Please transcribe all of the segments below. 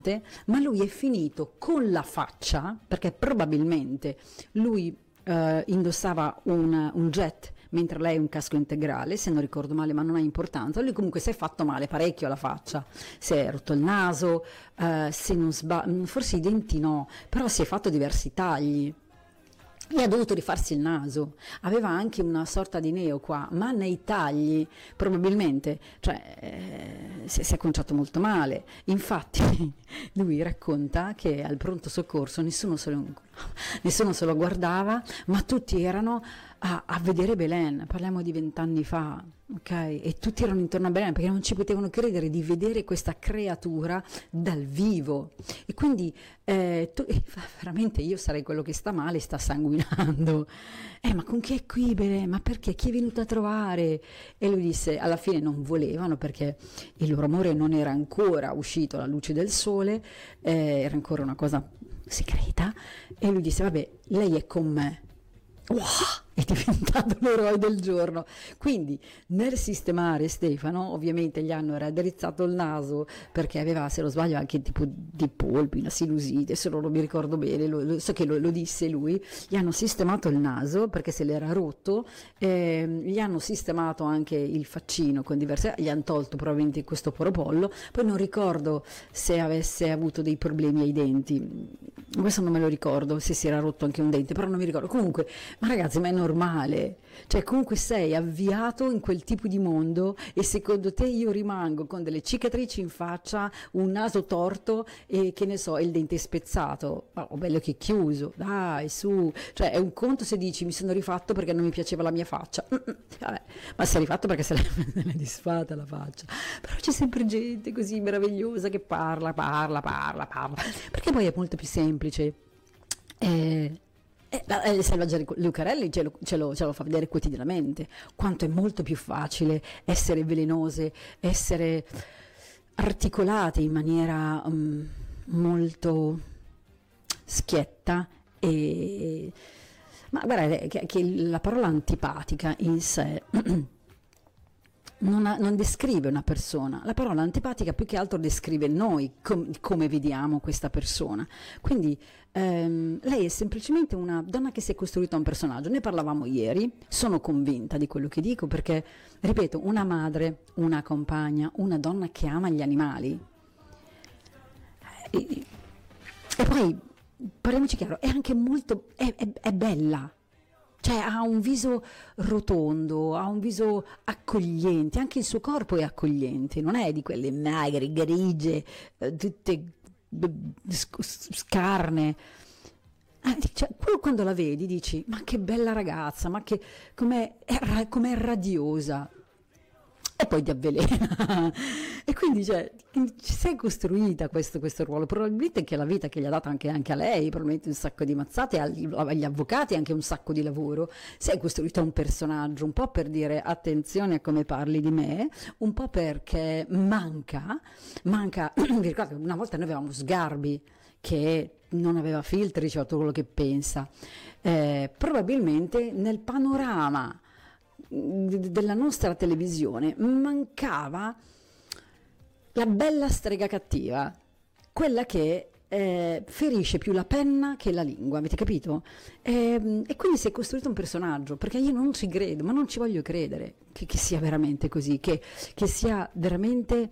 ma lui è finito con la faccia, perché probabilmente lui indossava un jet mentre lei un casco integrale, se non ricordo male, ma non ha importanza. Lui comunque si è fatto male parecchio alla faccia, si è rotto il naso, se non sbaglio, forse i denti no, però si è fatto diversi tagli. E ha dovuto rifarsi il naso, aveva anche una sorta di neo qua, ma nei tagli probabilmente, si è conciato molto male. Infatti lui racconta che al pronto soccorso nessuno se lo guardava, ma tutti erano a vedere Belen, parliamo di 20 anni fa, ok? E tutti erano intorno a Belen perché non ci potevano credere di vedere questa creatura dal vivo. E quindi veramente io sarei quello che sta male, sta sanguinando. Ma con chi è qui Belen? Ma perché? Chi è venuto a trovare? E lui disse, alla fine non volevano perché il loro amore non era ancora uscito alla luce del sole, era ancora una cosa segreta, e lui disse, vabbè, lei è con me. Wow, è diventato l'eroe del giorno. Quindi nel sistemare Stefano ovviamente gli hanno raddrizzato il naso perché aveva, se non sbaglio, anche tipo di polpi, una sinusite, se non mi ricordo bene, so che lo disse lui. Gli hanno sistemato il naso perché se l'era rotto, gli hanno sistemato anche il faccino con diverse, gli hanno tolto probabilmente questo poropollo, poi non ricordo se avesse avuto dei problemi ai denti, questo non me lo ricordo, se si era rotto anche un dente, però non mi ricordo. Comunque, ma ragazzi, ma è normale, cioè comunque sei avviato in quel tipo di mondo e secondo te io rimango con delle cicatrici in faccia, un naso torto e che ne so, il dente spezzato, ma oh, bello che chiuso, dai su, cioè è un conto se dici mi sono rifatto perché non mi piaceva la mia faccia, vabbè, ma si è rifatto perché se l'è disfatta la faccia, però c'è sempre gente così meravigliosa che parla, perché poi è molto più semplice. Selvaggia Lucarelli ce lo fa vedere quotidianamente quanto è molto più facile essere velenose, essere articolate in maniera molto schietta ma guarda che la parola antipatica in sé non descrive una persona, la parola antipatica più che altro descrive noi come vediamo questa persona, quindi lei è semplicemente una donna che si è costruita un personaggio, ne parlavamo ieri, sono convinta di quello che dico perché, ripeto, una madre, una compagna, una donna che ama gli animali e poi, parliamoci chiaro, è anche molto, è bella. Cioè ha un viso rotondo, ha un viso accogliente, anche il suo corpo è accogliente, non è di quelle magre, grigie, tutte scarne. Cioè, quando la vedi dici, ma che bella ragazza, ma che com'è radiosa. E poi ti avvelena e quindi cioè, ci sei costruita questo ruolo, probabilmente che la vita che gli ha dato anche a lei, probabilmente un sacco di mazzate, agli avvocati anche un sacco di lavoro, sei costruita un personaggio, un po' per dire attenzione a come parli di me, un po' perché manca, vi ricordate, una volta noi avevamo Sgarbi che non aveva filtri, diceva tutto quello che pensa, probabilmente nel panorama della nostra televisione mancava la bella strega cattiva, quella che ferisce più la penna che la lingua, avete capito? E quindi si è costruito un personaggio, perché io non ci credo, ma non ci voglio credere che sia veramente così, che sia veramente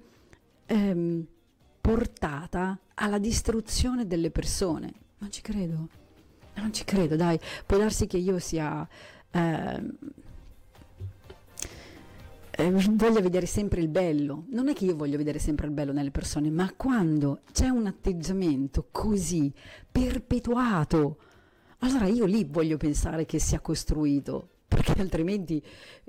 portata alla distruzione delle persone. Non ci credo, dai, può darsi che io sia voglio vedere sempre il bello, non è che io voglio vedere sempre il bello nelle persone, ma quando c'è un atteggiamento così perpetuato, allora io lì voglio pensare che sia costruito, perché altrimenti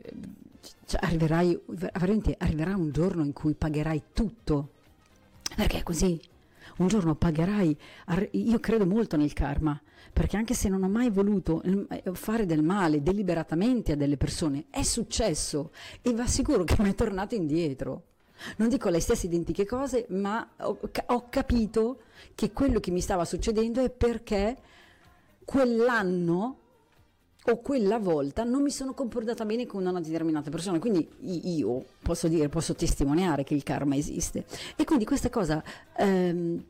arriverà un giorno in cui pagherai tutto, perché è così. Un giorno pagherai, io credo molto nel karma, perché anche se non ho mai voluto fare del male deliberatamente a delle persone, è successo e va sicuro che mi è tornato indietro. Non dico le stesse identiche cose, ma ho capito che quello che mi stava succedendo è perché quell'anno o quella volta non mi sono comportata bene con una determinata persona, quindi io posso testimoniare che il karma esiste, e quindi questa cosa